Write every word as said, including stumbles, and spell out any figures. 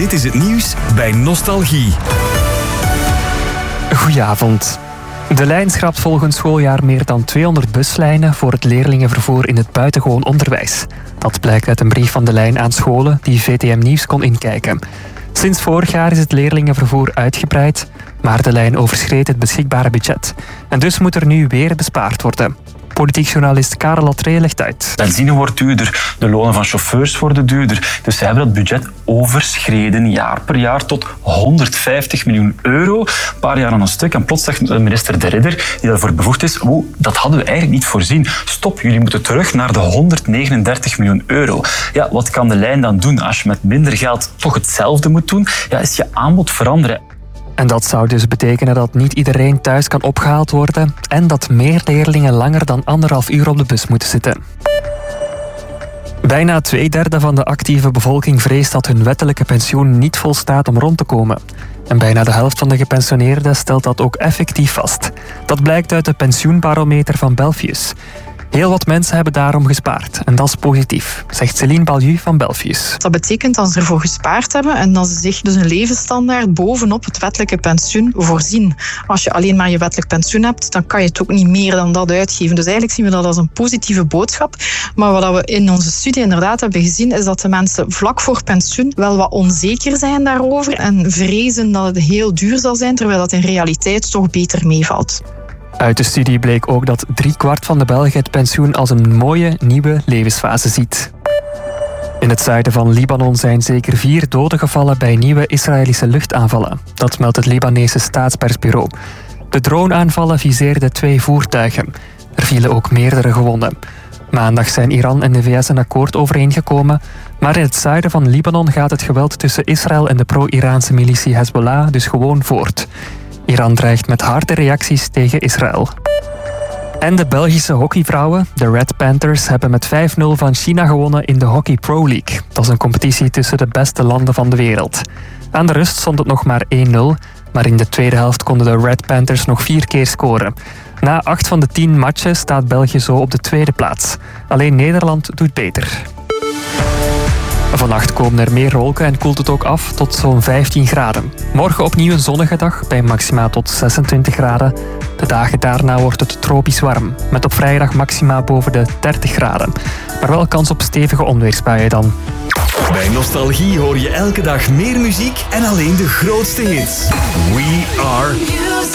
Dit is het nieuws bij Nostalgie. Goedenavond. De lijn schrapt volgend schooljaar meer dan tweehonderd buslijnen voor het leerlingenvervoer in het buitengewoon onderwijs. Dat blijkt uit een brief van de lijn aan scholen die V T M Nieuws kon inkijken. Sinds vorig jaar is het leerlingenvervoer uitgebreid, maar de lijn overschreed het beschikbare budget. En dus moet er nu weer bespaard worden. Politiek journalist Karel Latree legt uit. Benzine wordt duurder, de lonen van chauffeurs worden duurder. Dus ze hebben dat budget overschreden jaar per jaar tot honderdvijftig miljoen euro. Een paar jaar aan een stuk. En plots zegt minister De Ridder, die daarvoor bevoegd is, wow, dat hadden we eigenlijk niet voorzien. Stop, jullie moeten terug naar de honderdnegenendertig miljoen euro. Ja, wat kan de lijn dan doen als je met minder geld toch hetzelfde moet doen? Ja, is je aanbod veranderen. En dat zou dus betekenen dat niet iedereen thuis kan opgehaald worden en dat meer leerlingen langer dan anderhalf uur op de bus moeten zitten. Bijna twee derde van de actieve bevolking vreest dat hun wettelijke pensioen niet volstaat om rond te komen. En bijna de helft van de gepensioneerden stelt dat ook effectief vast. Dat blijkt uit de pensioenbarometer van Belfius. Heel wat mensen hebben daarom gespaard. En dat is positief, zegt Céline Balju van Belfius. Dat betekent dat ze ervoor gespaard hebben en dat ze zich dus een levensstandaard bovenop het wettelijke pensioen voorzien. Als je alleen maar je wettelijk pensioen hebt, dan kan je het ook niet meer dan dat uitgeven. Dus eigenlijk zien we dat als een positieve boodschap. Maar wat we in onze studie inderdaad hebben gezien, is dat de mensen vlak voor pensioen wel wat onzeker zijn daarover en vrezen dat het heel duur zal zijn, terwijl dat in realiteit toch beter meevalt. Uit de studie bleek ook dat driekwart van de Belgen het pensioen als een mooie nieuwe levensfase ziet. In het zuiden van Libanon zijn zeker vier doden gevallen bij nieuwe Israëlische luchtaanvallen. Dat meldt het Libanese staatspersbureau. De droneaanvallen viseerden twee voertuigen. Er vielen ook meerdere gewonden. Maandag zijn Iran en de V S een akkoord overeengekomen, maar in het zuiden van Libanon gaat het geweld tussen Israël en de pro-Iraanse militie Hezbollah dus gewoon voort. Iran dreigt met harde reacties tegen Israël. En de Belgische hockeyvrouwen, de Red Panthers, hebben met vijf nul van China gewonnen in de Hockey Pro League. Dat is een competitie tussen de beste landen van de wereld. Aan de rust stond het nog maar één nul, maar in de tweede helft konden de Red Panthers nog vier keer scoren. Na acht van de tien matchen staat België zo op de tweede plaats. Alleen Nederland doet beter. Vannacht komen er meer wolken en koelt het ook af tot zo'n vijftien graden. Morgen opnieuw een zonnige dag bij maxima tot zesentwintig graden. De dagen daarna wordt het tropisch warm, met op vrijdag maxima boven de dertig graden. Maar wel kans op stevige onweersbuien dan. Bij Nostalgie hoor je elke dag meer muziek en alleen de grootste hits. We are...